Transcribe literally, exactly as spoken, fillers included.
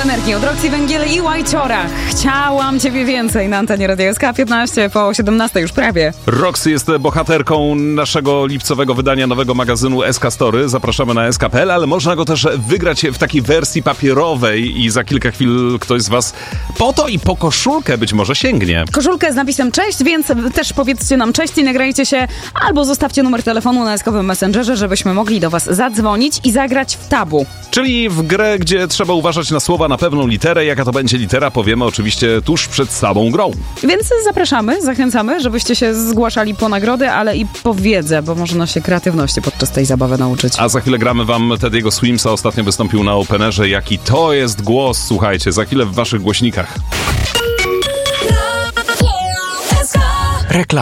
energii od Roxy Węgiel i Łajciora. Chciałam ciebie więcej na antenie Radia S K, piętnaście po siedemnastej już prawie. Roxy jest bohaterką naszego lipcowego wydania nowego magazynu S K Story. Zapraszamy na S K kropka p l, ale można go też wygrać w takiej wersji papierowej i za kilka chwil ktoś z was po to i po koszulkę być może sięgnie. Koszulkę z napisem cześć, więc też powiedzcie nam cześć i nagrajcie się, albo zostawcie numer telefonu na eskowym Messengerze, żebyśmy mogli do was zadzwonić i zagrać w tabu. Czyli w grę, gdzie trzeba uważać na słowa, na pewną literę. Jaka to będzie litera, powiemy oczywiście tuż przed samą grą. Więc zapraszamy, zachęcamy, żebyście się zgłaszali po nagrody, ale i po wiedzę, bo można się kreatywności podczas tej zabawy nauczyć. A za chwilę gramy wam Teddy'ego Swimsa. Ostatnio wystąpił na Openerze. Jaki to jest głos, słuchajcie, za chwilę w waszych głośnikach. Reklama.